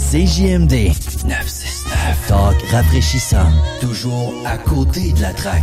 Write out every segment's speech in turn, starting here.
CJMD 969. Talk rafraîchissant. Toujours à côté de la traque.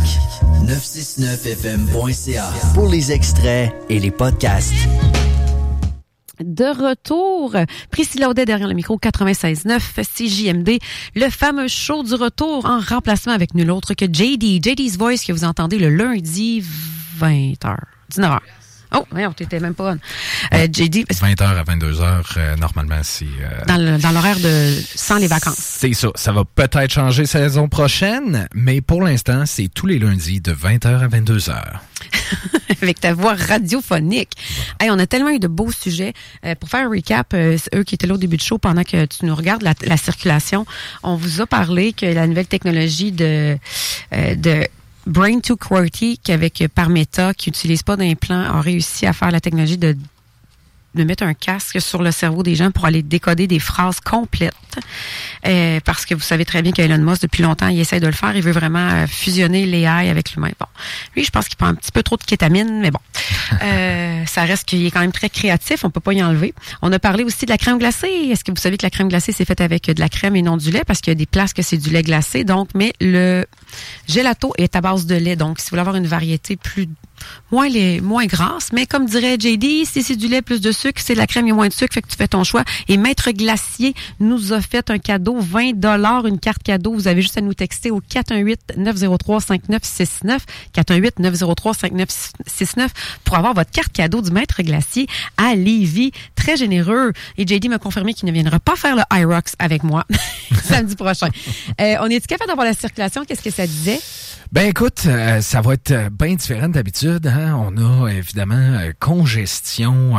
969fm.ca pour les extraits et les podcasts. De retour, Priscilla Audet derrière le micro 96.9 CJMD, le fameux show du retour en remplacement avec nul autre que JD's Voice que vous entendez le lundi 20h, 19h. Oh, on t'était même pas on. JD... 20h à 22h, normalement, c'est... Dans l'horaire de sans les vacances. C'est ça. Ça va peut-être changer saison prochaine, mais pour l'instant, c'est tous les lundis de 20h à 22h. Avec ta voix radiophonique. Hey, on a tellement eu de beaux sujets. Pour faire un recap, eux qui étaient là au début du show, pendant que tu nous regardes la circulation, on vous a parlé que la nouvelle technologie de Brain to QWERTY, par Meta, qui n'utilise pas d'implant, a réussi à faire la technologie de mettre un casque sur le cerveau des gens pour aller décoder des phrases complètes. Parce que vous savez très bien qu'Elon Musk, depuis longtemps, il essaie de le faire. Il veut vraiment fusionner l'AI avec l'humain. Bon, lui, je pense qu'il prend un petit peu trop de kétamine, mais bon. Ça reste qu'il est quand même très créatif. On peut pas y enlever. On a parlé aussi de la crème glacée. Est-ce que vous savez que la crème glacée, c'est faite avec de la crème et non du lait? Parce qu'il y a des places que c'est du lait glacé. Donc, mais le gelato est à base de lait. Donc, si vous voulez avoir une variété moins grasse, mais comme dirait JD, si c'est du lait plus de sucre, c'est de la crème et moins de sucre, fait que tu fais ton choix. Et Maître Glacier nous a fait un cadeau, $20, une carte cadeau. Vous avez juste à nous texter au 418-903-5969, 418-903-5969 pour avoir votre carte cadeau du Maître Glacier à Lévis. Très généreux. Et JD m'a confirmé qu'il ne viendra pas faire le IROX avec moi samedi prochain. On est-tu capable d'avoir la circulation? Qu'est-ce que ça disait? Ben écoute, ça va être bien différent d'habitude. Hein? On a évidemment congestion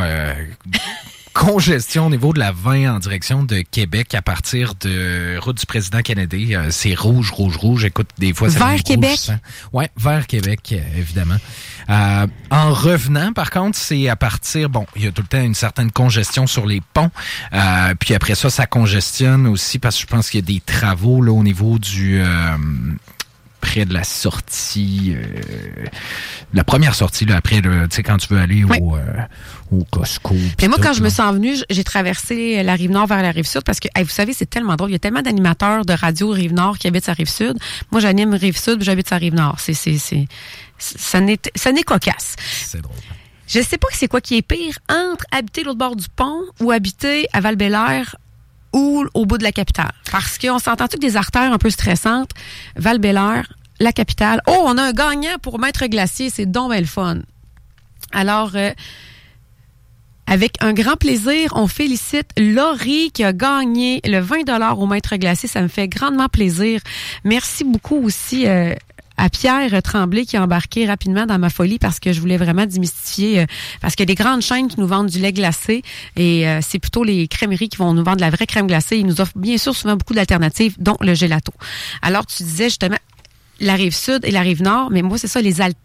au niveau de la 20 en direction de Québec à partir de route du président Kennedy. C'est rouge. Écoute, des fois, ça vers Québec? Oui, vers Québec, évidemment. En revenant, par contre, c'est à partir... Bon, il y a tout le temps une certaine congestion sur les ponts. Puis après ça congestionne aussi parce que je pense qu'il y a des travaux là au niveau du... près de la sortie, la première sortie, là, après, tu sais, quand tu veux aller au Costco. Mais moi, quand je me suis envenue, j'ai traversé la Rive-Nord vers la Rive-Sud parce que, vous savez, c'est tellement drôle. Il y a tellement d'animateurs de radio Rive-Nord qui habitent sa Rive-Sud. Moi, j'anime Rive-Sud, puis j'habite sa Rive-Nord. Ça n'est cocasse. C'est drôle. Je sais pas c'est quoi qui est pire entre habiter l'autre bord du pont ou habiter à Val-Bélair ou au bout de la capitale. Parce qu'on s'entend-tu que des artères un peu stressantes, Val-Bélair, la capitale. Oh, on a un gagnant pour Maître Glacier, c'est donc bien le fun. Alors, avec un grand plaisir, on félicite Laurie qui a gagné le $20 au Maître Glacier. Ça me fait grandement plaisir. Merci beaucoup aussi à Pierre Tremblay qui a embarqué rapidement dans ma folie parce que je voulais vraiment démystifier, parce qu'il y a des grandes chaînes qui nous vendent du lait glacé et c'est plutôt les crèmeries qui vont nous vendre de la vraie crème glacée. Ils nous offrent bien sûr souvent beaucoup d'alternatives, dont le gelato. Alors, tu disais justement la Rive-Sud et la Rive-Nord, mais moi, c'est ça, les haltères.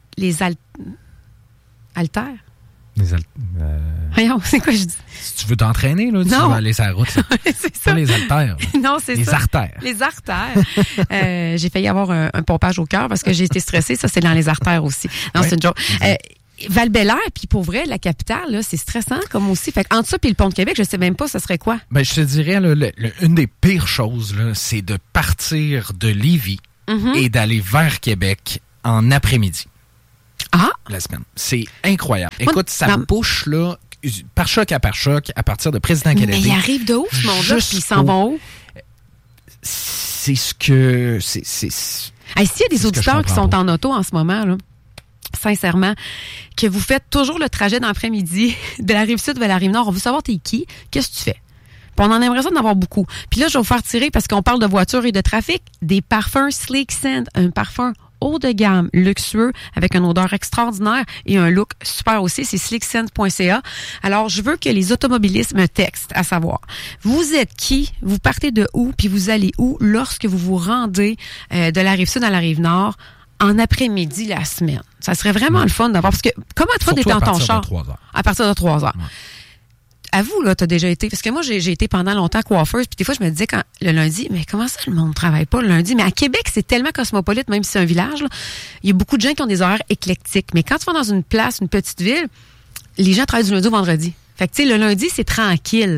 Voyons, c'est quoi je dis? Si tu veux t'entraîner, là, tu vas aller sur la route. C'est ça. Pas les haltères. Non, c'est les ça. Artères. Les artères. J'ai failli avoir un pompage au cœur parce que j'ai été stressée. Ça, c'est dans les artères aussi. Non, c'est une joke. Val-Bélair, puis pour vrai, la capitale, là, c'est stressant comme aussi. Fait entre ça puis le pont de Québec, je sais même pas, ça serait quoi? Ben, je te dirais, là, une des pires choses, là, c'est de partir de Lévis et d'aller vers Québec en après-midi. Ah! La semaine. C'est incroyable. Écoute, ça me push, là, par choc à partir de Président Kennedy. Mais il arrive de où, ce monde-là, puis ils s'en vont où? C'est ce que... S'il y a des auditeurs qui sont en auto en ce moment, là, sincèrement, que vous faites toujours le trajet d'après-midi de la Rive-Sud vers la Rive-Nord, on veut savoir t'es qui, qu'est-ce que tu fais? Puis on en aimerait ça d'en avoir beaucoup. Puis là, je vais vous faire tirer, parce qu'on parle de voitures et de trafic, des parfums Sleek Scent, un parfum haut de gamme, luxueux, avec une odeur extraordinaire et un look super aussi. C'est sleekscent.ca. Alors, je veux que les automobilistes me textent, à savoir, vous êtes qui, vous partez de où, puis vous allez où lorsque vous vous rendez de la Rive-Sud à la Rive-Nord en après-midi la semaine. Ça serait vraiment le fun d'avoir, parce que comment toi, t'es dans ton char? À partir de 3 heures. Ouais. Avoue, là, t'as déjà été, parce que moi, j'ai été pendant longtemps coiffeuse, puis des fois, je me disais le lundi, mais comment ça, le monde ne travaille pas le lundi? Mais à Québec, c'est tellement cosmopolite, même si c'est un village, là. Il y a beaucoup de gens qui ont des horaires éclectiques. Mais quand tu vas dans une place, une petite ville, les gens travaillent du lundi au vendredi. Fait que, tu sais, le lundi, c'est tranquille.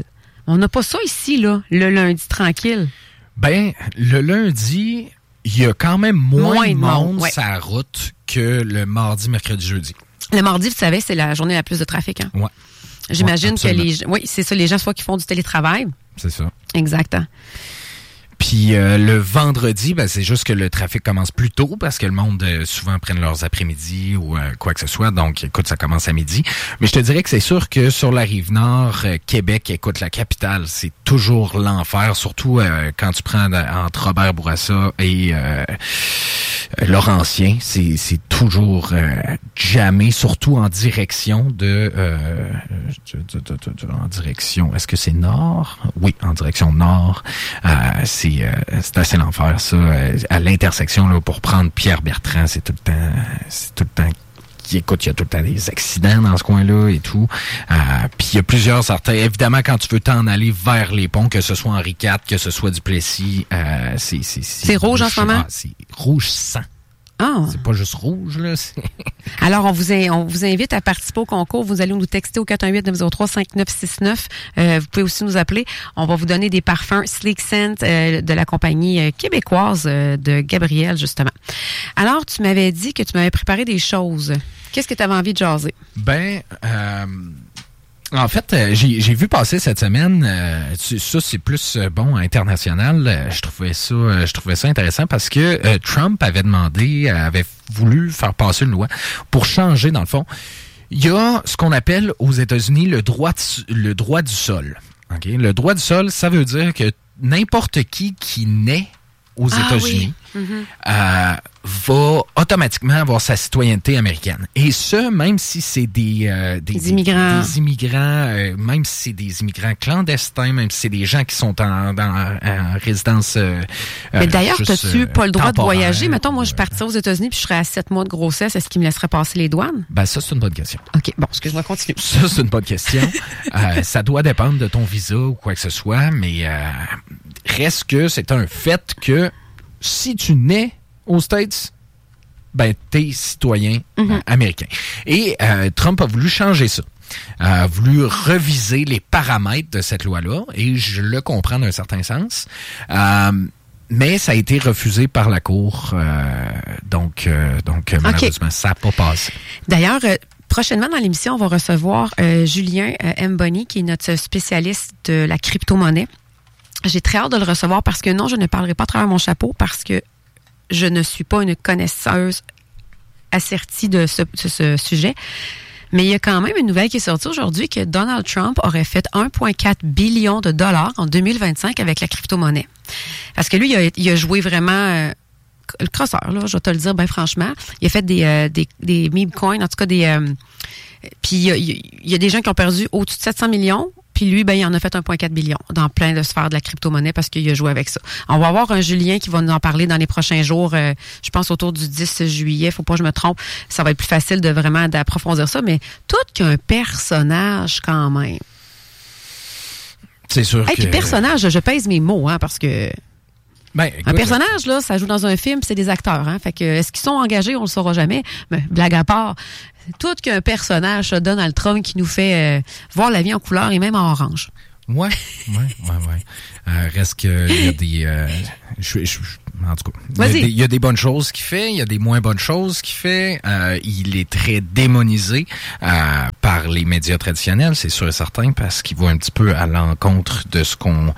On n'a pas ça ici, là, le lundi tranquille. Ben, le lundi, il y a quand même moins de monde sur la route que le mardi, mercredi, jeudi. Le mardi, vous savez, c'est la journée la plus de trafic. Hein? Ouais. J'imagine que oui, c'est ça, les gens soit qui font du télétravail. C'est ça. Exact. Puis le vendredi, ben, c'est juste que le trafic commence plus tôt parce que le monde souvent prennent leurs après-midi ou quoi que ce soit. Donc, écoute, ça commence à midi. Mais je te dirais que c'est sûr que sur la Rive-Nord, Québec, écoute, la capitale, c'est toujours l'enfer. Surtout quand tu prends entre Robert Bourassa et Laurentien, c'est toujours jammé, surtout en direction en direction. Est-ce que c'est nord? Oui, en direction nord. C'est assez l'enfer, ça. À l'intersection, là, pour prendre Pierre-Bertrand, c'est tout le temps. Écoute, il y a tout le temps des accidents dans ce coin-là et tout. Puis il y a plusieurs certains. Évidemment, quand tu veux t'en aller vers les ponts, que ce soit Henri IV, que ce soit Duplessis, c'est rouge en ce moment? C'est rouge sang. Ah. C'est pas juste rouge, là. Alors, on vous invite à participer au concours. Vous allez nous texter au 418-903-5969. Vous pouvez aussi nous appeler. On va vous donner des parfums Sleek Scent de la compagnie québécoise de Gabriel, justement. Alors, tu m'avais dit que tu m'avais préparé des choses. Qu'est-ce que tu avais envie de jaser? Ben, en fait, j'ai vu passer cette semaine, ça c'est plus international. Je trouvais ça intéressant parce que Trump avait voulu faire passer une loi pour changer, dans le fond. Il y a ce qu'on appelle aux États-Unis le droit du sol. Okay? Le droit du sol, ça veut dire que n'importe qui naît aux États-Unis va automatiquement avoir sa citoyenneté américaine. Et ce, même si c'est des immigrants, même si c'est des immigrants clandestins, même si c'est des gens qui sont en résidence mais d'ailleurs, t'as-tu pas le droit de voyager? Mettons, moi, je partirais aux États-Unis puis je serais à 7 mois de grossesse. Est-ce qu'ils me laisseraient passer les douanes? Ben, ça, c'est une bonne question. OK, bon, excuse-moi, continue. Ça, c'est une bonne question. Ça doit dépendre de ton visa ou quoi que ce soit, mais reste que c'est un fait que si tu nais aux States, ben, t'es citoyen américain. Et Trump a voulu changer ça. A voulu reviser les paramètres de cette loi-là, et je le comprends d'un certain sens. Mais ça a été refusé par la Cour. Donc malheureusement, ça n'a pas passé. D'ailleurs, prochainement dans l'émission, on va recevoir Julien Mboni, qui est notre spécialiste de la crypto-monnaie. J'ai très hâte de le recevoir parce que non, je ne parlerai pas à travers mon chapeau parce que je ne suis pas une connaisseuse assertie de ce sujet. Mais il y a quand même une nouvelle qui est sortie aujourd'hui que Donald Trump aurait fait 1,4 billion de dollars en 2025 avec la crypto-monnaie. Parce que lui, il a joué vraiment le crosseur, là, je vais te le dire bien franchement. Il a fait des meme coins, en tout cas puis il y a des gens qui ont perdu au-dessus de 700 millions. Puis lui, ben, il en a fait 1,4 billion dans plein de sphères de la crypto-monnaie parce qu'il a joué avec ça. On va avoir un Julien qui va nous en parler dans les prochains jours, je pense autour du 10 juillet, faut pas que je me trompe. Ça va être plus facile d'approfondir ça, mais tout qu'un personnage quand même. C'est sûr que... Puis personnage, je pèse mes mots, hein, parce que... Ben, écoute, un personnage, là, ça joue dans un film, c'est des acteurs, hein. Fait que, est-ce qu'ils sont engagés? On le saura jamais. Mais, blague à part, tout qu'un personnage, Donald Trump, qui nous fait voir la vie en couleur et même en orange. Ouais. Reste que il y a des... en tout cas, il y a des bonnes choses qu'il fait, il y a des moins bonnes choses qu'il fait. Il est très démonisé par les médias traditionnels, c'est sûr et certain, parce qu'il va un petit peu à l'encontre de ce qu'on...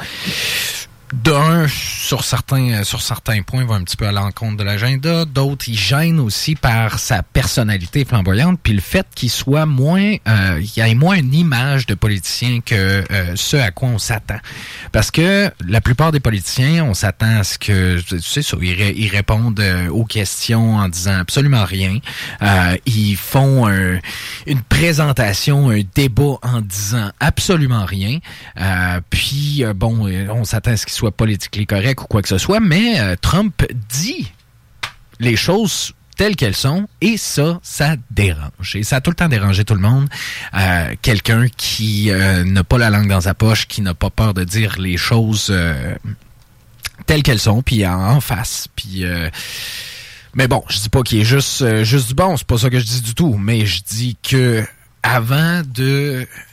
sur certains points, il va un petit peu à l'encontre de l'agenda. D'autres, il gêne aussi par sa personnalité flamboyante, puis le fait qu'il soit moins, il y ait moins une image de politicien que ce à quoi on s'attend. Parce que la plupart des politiciens, on s'attend à ce que, tu sais, ils répondent aux questions en disant absolument rien. Ils font une présentation, un débat en disant absolument rien. Puis on s'attend à ce qu'ils soit politiquement correct ou quoi que ce soit, mais Trump dit les choses telles qu'elles sont et ça dérange. Et ça a tout le temps dérangé tout le monde. Quelqu'un qui n'a pas la langue dans sa poche, qui n'a pas peur de dire les choses telles qu'elles sont, puis en face. Puis... mais bon, je dis pas qu'il est juste du bon, c'est pas ça que je dis du tout, mais je dis que avant de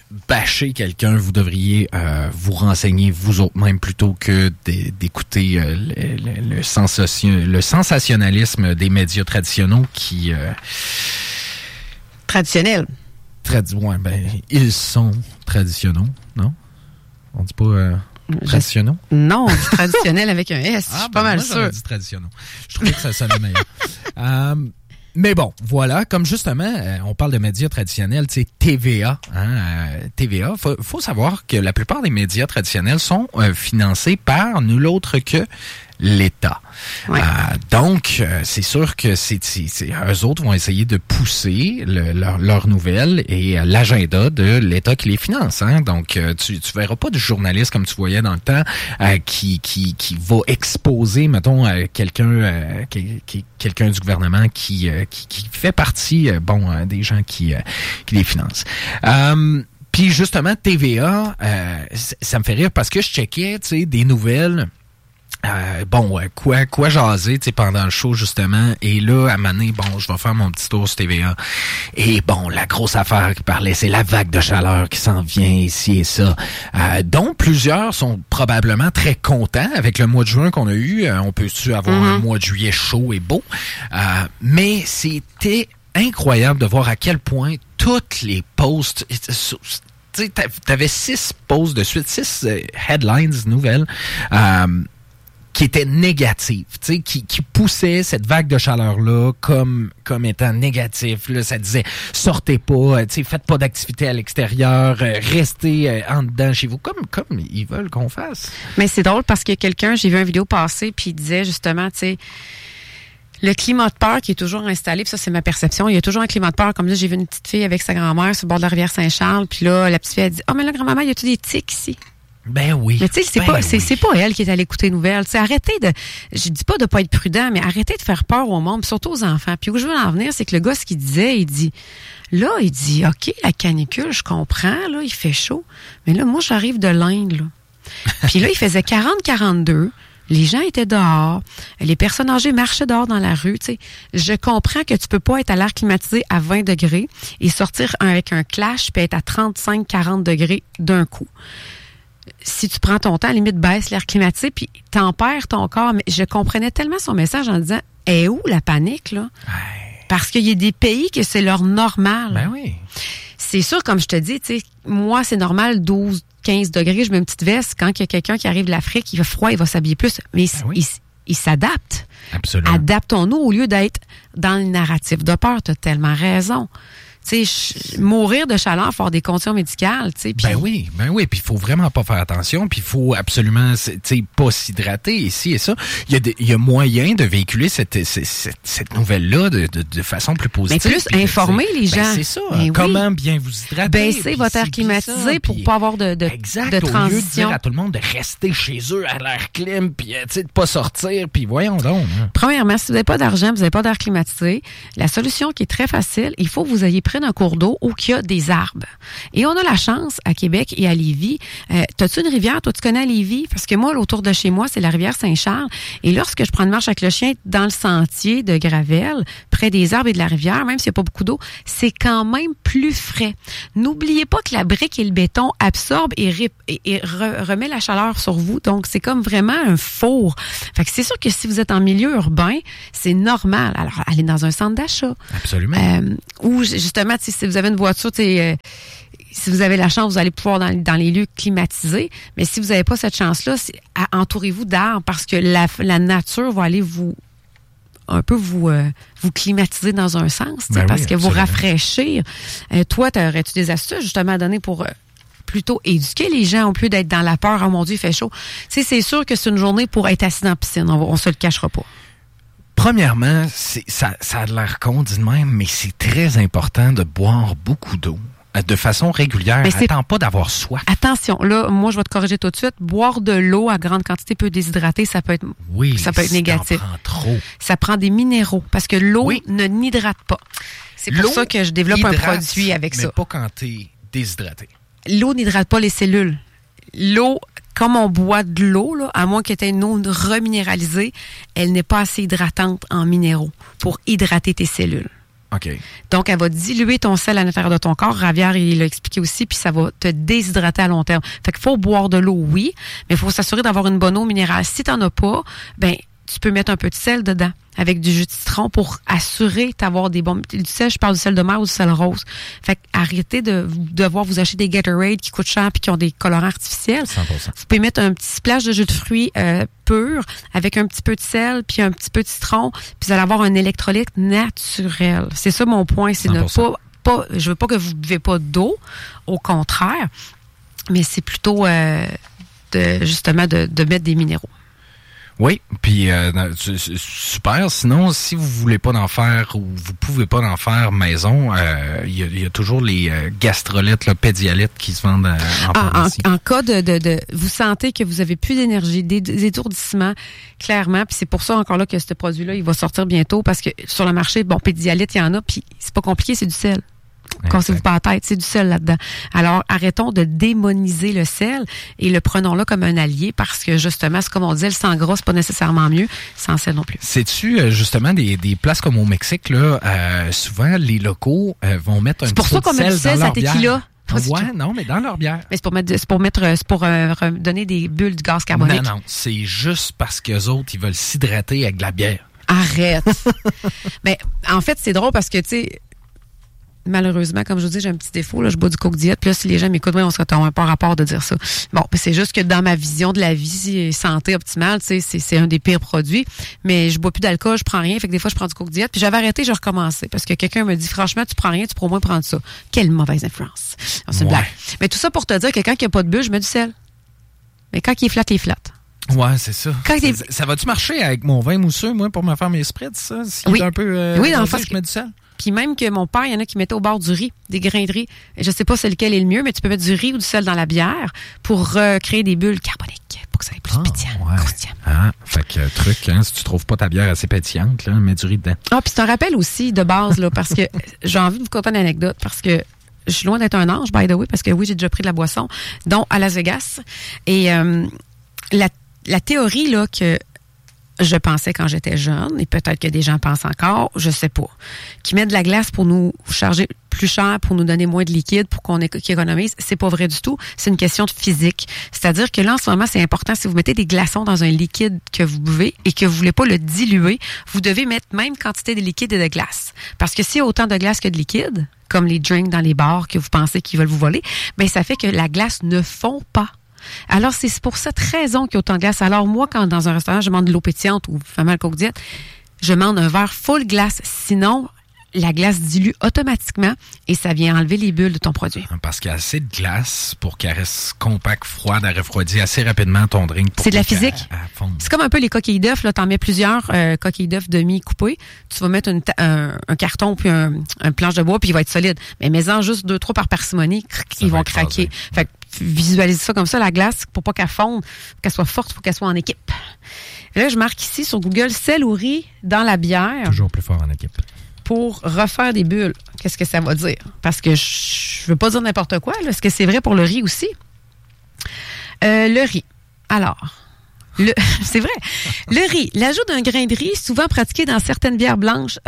bâcher quelqu'un, vous devriez vous renseigner vous autres même plutôt que d'écouter le sensationnalisme des médias traditionnels qui... Traditionnels. Ouais, ils sont traditionnels, non? On dit pas traditionnels? Non, on dit traditionnel avec un S. Je suis pas mal sûr. On dit traditionnels. Je trouvais que ça sonnait meilleur. Mais bon, voilà, comme justement, on parle de médias traditionnels, tu sais, TVA. TVA, faut savoir que la plupart des médias traditionnels sont financés par nul autre que l'État. Ouais. Donc, c'est sûr que eux autres vont essayer de pousser leurs nouvelles et l'agenda de l'État qui les finance. Hein? Donc, tu verras pas de journaliste comme tu voyais dans le temps qui va exposer, mettons, quelqu'un du gouvernement qui fait partie, des gens qui les financent. Puis justement, TVA, ça me fait rire parce que je checkais, tu sais, des nouvelles. Quoi jaser, tu sais, pendant le show, justement. Et là, à un moment donné, je vais faire mon petit tour sur TVA. Et la grosse affaire qui parlait, c'est la vague de chaleur qui s'en vient ici et ça. Dont plusieurs sont probablement très contents avec le mois de juin qu'on a eu. On peut-tu avoir un mois de juillet chaud et beau. Mais c'était incroyable de voir à quel point toutes les posts... Tu sais, t'avais 6 posts de suite, 6 headlines nouvelles... qui était négative, tu sais, qui poussait cette vague de chaleur-là comme étant négatif. Là, ça disait, sortez pas, tu sais, faites pas d'activité à l'extérieur, restez en dedans chez vous, comme ils veulent qu'on fasse. Mais c'est drôle parce que j'ai vu une vidéo passer, puis il disait justement, tu sais, le climat de peur qui est toujours installé, puis ça, c'est ma perception. Il y a toujours un climat de peur. Comme là, j'ai vu une petite fille avec sa grand-mère sur le bord de la rivière Saint-Charles, puis là, la petite fille, elle dit, mais là, grand-maman, y a-tu des tiques ici? Ben oui. Mais tu sais, c'est pas elle qui est allée écouter les nouvelles. Tu sais, arrêtez je dis pas de pas être prudent, mais arrêtez de faire peur au monde, surtout aux enfants. Puis où je veux en venir, c'est que le gars, ce qu'il disait, il dit, OK, la canicule, je comprends, là, il fait chaud. Mais là, moi, j'arrive de l'Inde, là. Puis là, il faisait 40-42. Les gens étaient dehors. Les personnes âgées marchaient dehors dans la rue. Tu sais, je comprends que tu peux pas être à l'air climatisé à 20 degrés et sortir avec un clash puis être à 35-40 degrés d'un coup. Si tu prends ton temps, à la limite, baisse l'air climatisé puis tempère ton corps. Mais je comprenais tellement son message en disant, où la panique, là? Parce qu'il y a des pays que c'est leur normal. Ben oui. C'est sûr, comme je te dis, tu sais, moi, c'est normal, 12-15 degrés, je mets une petite veste. Quand il y a quelqu'un qui arrive de l'Afrique, il fait froid, il va s'habiller plus. Mais il s'adapte. Absolument. Adaptons-nous au lieu d'être dans le narratif de peur. Tu as tellement raison. Tu sais, mourir de chaleur, faire des conditions médicales, tu sais. Ben oui. Puis il faut vraiment pas faire attention. Puis il faut absolument, tu sais, pas s'hydrater ici et ça. Il y a moyen de véhiculer cette nouvelle-là de façon plus positive. Mais plus informer les gens. C'est ça. Comment bien vous hydrater. Baisser votre air climatisé pour pas avoir de exact, transition. Au lieu de dire à tout le monde de rester chez eux à l'air clim, puis tu sais, de pas sortir, puis voyons donc. Hein. Premièrement, si vous n'avez pas d'argent, vous n'avez pas d'air climatisé, la solution qui est très facile, il faut que vous ayez près d'un cours d'eau où il y a des arbres. Et on a la chance à Québec et à Lévis. T'as-tu une rivière? Toi, tu connais Lévis? Parce que moi, autour de chez moi, c'est la rivière Saint-Charles. Et lorsque je prends une marche avec le chien dans le sentier de Gravel, près des arbres et de la rivière, même s'il n'y a pas beaucoup d'eau, c'est quand même plus frais. N'oubliez pas que la brique et le béton absorbent et remet la chaleur sur vous. Donc, c'est comme vraiment un four. Fait que c'est sûr que si vous êtes en milieu urbain, c'est normal. Alors, allez dans un centre d'achat. Absolument. Ou justement, si vous avez une voiture, si vous avez la chance, vous allez pouvoir dans les lieux climatisés. Mais si vous n'avez pas cette chance-là, entourez-vous d'arbres parce que la nature va aller vous climatiser dans un sens, parce que vous rafraîchir. Toi, aurais-tu des astuces justement à donner pour plutôt éduquer les gens au lieu d'être dans la peur? Oh mon Dieu, il fait chaud. C'est sûr que c'est une journée pour être assis dans la piscine. On se le cachera pas. Premièrement, ça a l'air con, dit de même, mais c'est très important de boire beaucoup d'eau de façon régulière. Attends pas d'avoir soif. Attention, là, moi, je vais te corriger tout de suite. Boire de l'eau à grande quantité peut déshydrater, ça peut être négatif. Prend trop. Ça prend des minéraux parce que l'eau ne n'hydrate pas. C'est pour ça que je développe un produit avec ça. Mais pas quand t'es déshydraté. L'eau n'hydrate pas les cellules. L'eau, comme on boit de l'eau, là, à moins qu'elle ait une eau reminéralisée, elle n'est pas assez hydratante en minéraux pour hydrater tes cellules. OK. Donc, elle va diluer ton sel à l'intérieur de ton corps. Ravière, il l'a expliqué aussi, puis ça va te déshydrater à long terme. Fait qu'il faut boire de l'eau, oui, mais il faut s'assurer d'avoir une bonne eau minérale. Si t'en as pas, ben tu peux mettre un peu de sel dedans avec du jus de citron pour assurer d'avoir des bons... Du sel, je parle du sel de mer ou du sel rose. Fait qu'arrêtez de devoir vous acheter des Gatorade qui coûtent cher puis qui ont des colorants artificiels. 100%. Vous pouvez mettre un petit splash de jus de fruits pur avec un petit peu de sel puis un petit peu de citron, puis vous allez avoir un électrolyte naturel. C'est ça mon point, c'est 100%. ne pas... Je veux pas que vous ne buvez pas d'eau, au contraire, mais c'est plutôt justement de mettre des minéraux. Oui, puis super. Sinon, si vous voulez pas d'en faire ou vous pouvez pas d'en faire maison, il y a toujours les gastrolytes, pédialytes qui se vendent en pharmacie. En cas de vous sentez que vous avez plus d'énergie, des étourdissements, clairement, puis c'est pour ça encore là que ce produit-là, il va sortir bientôt parce que sur le marché, bon, pédialyte, il y en a, puis c'est pas compliqué, c'est du sel. Cassez-vous pas la tête, c'est du sel là-dedans. Alors, arrêtons de démoniser le sel et le prenons-là comme un allié parce que, justement, c'est comme on disait, le sang gras, c'est pas nécessairement mieux, sans sel non plus. Sais-tu, justement, des places comme au Mexique, là, souvent, les locaux vont mettre un petit peu de sel dans leur bière. C'est pour ça qu'on met du sel à tequila. Ouais, non, mais dans leur bière. Mais c'est pour donner des bulles de gaz carbonique. Non, c'est juste parce qu'eux autres, ils veulent s'hydrater avec de la bière. Arrête! Mais, en fait, c'est drôle parce que, tu sais, malheureusement, comme je vous dis, j'ai un petit défaut. Là, je bois du Coke Diet. Puis là, si les gens m'écoutent, on serait pas rapport de dire ça. Bon, c'est juste que dans ma vision de la vie santé optimale, tu sais, c'est un des pires produits. Mais je bois plus d'alcool, je prends rien. Fait que des fois, je prends du Coke Diet. Puis j'avais arrêté, j'ai recommencé. Parce que quelqu'un me dit, franchement, tu prends rien, tu pourrais au moins prendre ça. Quelle mauvaise influence. C'est une blague. Mais tout ça pour te dire que quand il n'y a pas de bulle, je mets du sel. Mais quand il est flat, il est flat. Ouais, c'est ça. Ça va-tu marcher avec mon vin mousseux, moi, pour me faire mes spritz, ça? Oui. Un peu, oui, dans le fond, je mets du sel. Puis même que mon père, il y en a qui mettaient au bord du riz, des grains de riz. Je sais pas c'est lequel est le mieux, mais tu peux mettre du riz ou du sel dans la bière pour créer des bulles carboniques, pour que ça ait plus pétillant, croustillant. Fait que truc, si tu trouves pas ta bière assez pétillante, là, mets du riz dedans. Ah, puis c'est un rappel aussi de base, là, parce que j'ai envie de vous conter une anecdote, parce que je suis loin d'être un ange, by the way, parce que oui, j'ai déjà pris de la boisson, dont à Las Vegas. Et la théorie, là, que je pensais quand j'étais jeune, et peut-être que des gens pensent encore, je sais pas, qui mettent de la glace pour nous charger plus cher, pour nous donner moins de liquide, pour qu'on économise, c'est pas vrai du tout. C'est une question de physique. C'est-à-dire que là, en ce moment, c'est important, si vous mettez des glaçons dans un liquide que vous buvez et que vous voulez pas le diluer, vous devez mettre même quantité de liquide et de glace. Parce que s'il y a autant de glace que de liquide, comme les drinks dans les bars que vous pensez qu'ils veulent vous voler, ben ça fait que la glace ne fond pas. Alors, c'est pour cette raison qu'il y a autant de glace. Alors, moi, quand dans un restaurant, je demande de l'eau pétillante ou vraiment le Coke Diet, je demande un verre full glace. Sinon, la glace dilue automatiquement et ça vient enlever les bulles de ton produit. Parce qu'il y a assez de glace pour qu'elle reste compacte, froide, à refroidir assez rapidement ton drink. C'est de la physique. C'est comme un peu les coquilles d'œufs. Là, t'en mets plusieurs coquilles d'œufs demi-coupées. Tu vas mettre un carton puis un planche de bois puis il va être solide. Mais mets-en juste 2-3 par parcimonie, ils vont craquer. Fait que visualisez ça comme ça, la glace, pour pas qu'elle fonde, qu'elle soit forte, faut qu'elle soit en équipe. Et là, je marque ici sur Google sel ou riz dans la bière. Toujours plus fort en équipe. Pour refaire des bulles. Qu'est-ce que ça va dire? Parce que je veux pas dire n'importe quoi. Est-ce que c'est vrai pour le riz aussi? Le riz. Alors, c'est vrai. Le riz. L'ajout d'un grain de riz, souvent pratiqué dans certaines bières blanches.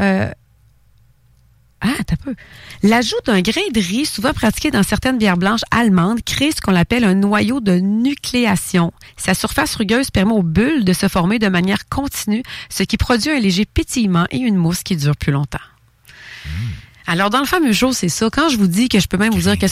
T'as peu. L'ajout d'un grain de riz, souvent pratiqué dans certaines bières blanches allemandes, crée ce qu'on appelle un noyau de nucléation. Sa surface rugueuse permet aux bulles de se former de manière continue, ce qui produit un léger pétillement et une mousse qui dure plus longtemps. Alors, dans le fameux show, c'est ça. Quand je vous dis que je peux même vous dire que